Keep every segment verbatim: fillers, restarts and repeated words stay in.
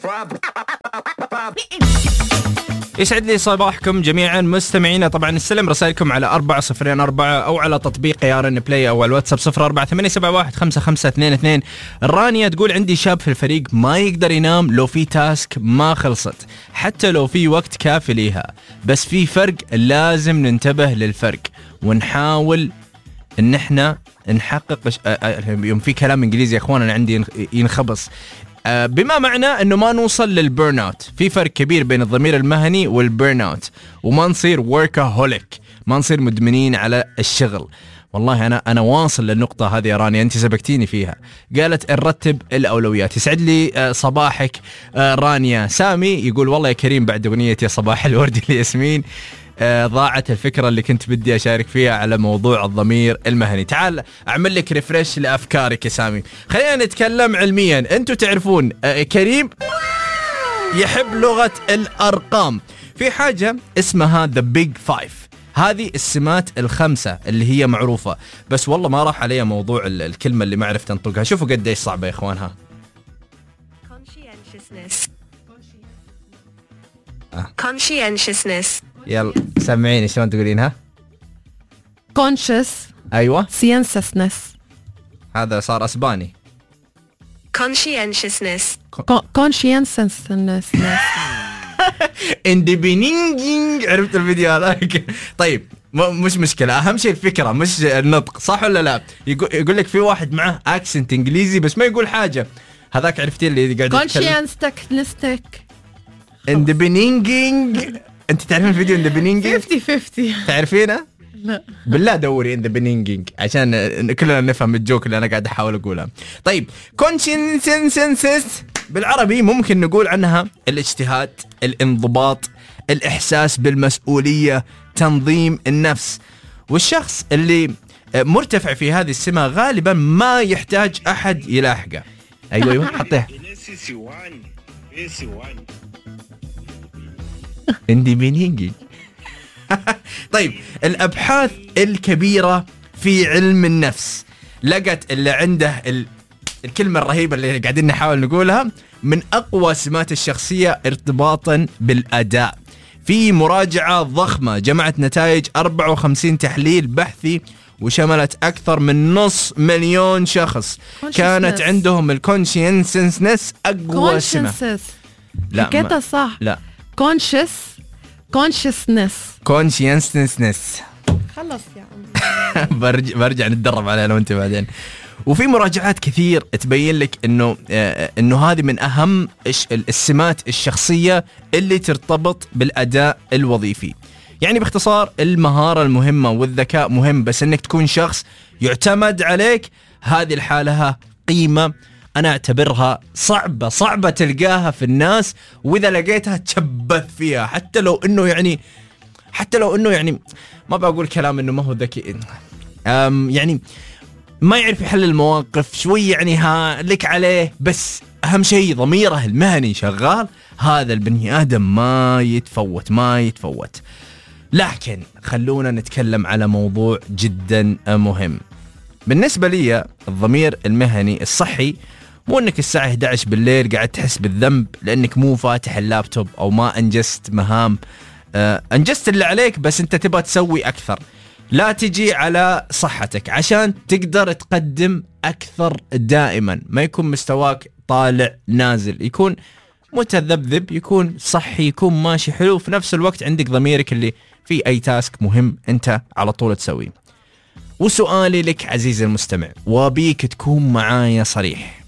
يسعد لي صباحكم جميعا مستمعينا. طبعا نستلم رسائلكم على أربعة صفرين أربعة أو على تطبيق يارن بلاي أو الواتساب صفر أربعة ثمانية سبعة واحد خمسة خمسة اثنين اثنين. رانيا تقول عندي شاب في الفريق ما يقدر ينام لو في تاسك ما خلصت حتى لو في وقت كافي ليها، بس في فرق لازم ننتبه للفرق ونحاول ان احنا نحقق. يوم في كلام انجليزي يا اخوان انا عندي ينخبص، بما معنى انه ما نوصل للبيرن اوت. في فرق كبير بين الضمير المهني والبيرن اوت، وما نصير وركهوليك، ما نصير مدمنين على الشغل. والله انا انا واصل للنقطه هذه يا رانيا، انت سبقتيني فيها. قالت نرتب الاولويات. يسعد لي صباحك رانيا. سامي يقول والله يا كريم بعد اغنيه يا صباح الورد لياسمين ضاعت الفكرة اللي كنت بدي أشارك فيها على موضوع الضمير المهني. تعال أعمل لك ريفريش لأفكارك يا سامي. خلينا نتكلم علميا. أنتوا تعرفون كريم يحب لغة الأرقام. في حاجة اسمها The Big Five، هذه السمات الخمسة اللي هي معروفة، بس والله ما راح علي موضوع الكلمة اللي ما عرفت أنطقها. شوفوا قد إيش صعبة يا إخوانها. Conscientiousness. Conscientiousness. يلا سمعيني شلون تقولينها. conscious. أيوة consciousness. هذا صار أسباني. Conscientiousness. conscientiousness. اندبينينج. عرفت الفيديو هذاك؟ طيب مش مشكلة، أهم شيء الفكرة مش النطق، صح ولا لا؟ يقول يقول لك في واحد معه أكسنت إنجليزي بس ما يقول حاجة. هذاك عرفتي اللي قاعد يتكلم conscientiousness. اندبينينج. انت تعرفين الفيديو ان ذا بينينج؟ خمسين خمسين. تعرفينه؟ لا بالله دوري ان ذا بينينج عشان كلنا نفهم الجوك اللي انا قاعد احاول اقولها. طيب كونشنسنسس بالعربي ممكن نقول عنها الاجتهاد، الانضباط، الاحساس بالمسؤوليه، تنظيم النفس. والشخص اللي مرتفع في هذه السمه غالبا ما يحتاج احد يلاحقه. ايوه ايوه حطيها. اندبينينج. طيب الأبحاث الكبيرة في علم النفس لقت اللي عنده ال... الكلمة الرهيبة اللي قاعدين نحاول نقولها من أقوى سمات الشخصية ارتباطا بالأداء. في مراجعة ضخمة جمعت نتائج أربعة وخمسين تحليل بحثي وشملت أكثر من نص مليون شخص كانت عندهم الكونشنسنس أقوى سمة. لا كده صح. لا conscious consciousness consciousness. خلص يا عم. برجع برجع نتدرب عليها انا وانت بعدين. وفي مراجعات كثير تبين لك انه آه انه هذه من اهم السمات الشخصيه اللي ترتبط بالاداء الوظيفي. يعني باختصار المهاره المهمه والذكاء مهم، بس انك تكون شخص يعتمد عليك هذه الحاله قيمه أنا أعتبرها صعبة صعبة تلقاها في الناس، وإذا لقيتها تشبث فيها حتى لو إنه يعني حتى لو إنه يعني ما بقول كلام إنه ما هو ذكي، أم يعني ما يعرف يحل المواقف شوي، يعني ها لك عليه، بس أهم شيء ضميره المهني شغال. هذا البني آدم ما يتفوت ما يتفوت. لكن خلونا نتكلم على موضوع جدا مهم بالنسبة لي. الضمير المهني الصحي مو انك الساعة إحدى عشر بالليل قاعد تحس بالذنب لانك مو فاتح اللابتوب او ما انجزت مهام. آه انجزت اللي عليك بس انت تبغى تسوي اكثر. لا تجي على صحتك عشان تقدر تقدم اكثر دائما. ما يكون مستواك طالع نازل، يكون متذبذب، يكون صحي، يكون ماشي حلو، في نفس الوقت عندك ضميرك اللي في اي تاسك مهم انت على طول تسويه. وسؤالي لك عزيزي المستمع، وابيك تكون معايا صريح،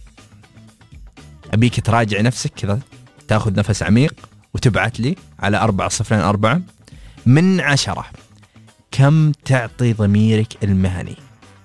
أبيك تراجع نفسك كذا، تاخذ نفس عميق وتبعت لي على أربعة صفرين أربعة من عشرة كم تعطي ضميرك المهني؟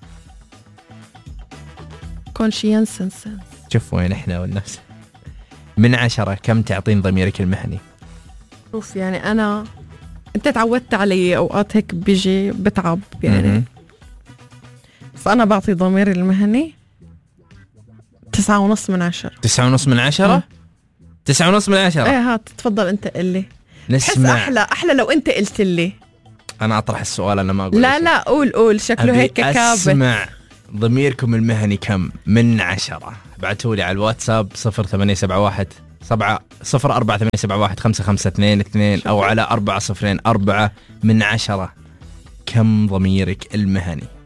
conscientiousness. شوف وين احنا والنفس. من عشرة كم تعطين ضميرك المهني؟ شوف يعني أنا أنت تعودت علي أوقات هيك بيجي بتعب يعني، فأنا بعطي ضميري المهني تسعة ونص من عشرة. تسعة ونص من عشرة؟ أه. تسعة ونص من عشرة. ايه هات تفضل انت قلي. نسمع. احلى احلى لو انت قلت لي. انا اطرح السؤال، انا ما اقول. لا لا قول قول شكله هيك كابت. اسمع ضميركم المهني كم من عشرة؟ ابعتوا لي على الواتساب صفر ثمانية سبعة واحد سبعة صفر أربعة ثمانية سبعة واحد خمسة خمسة اثنين اثنين أو على أربعة صفرين أربعة من عشرة. كم ضميرك المهني؟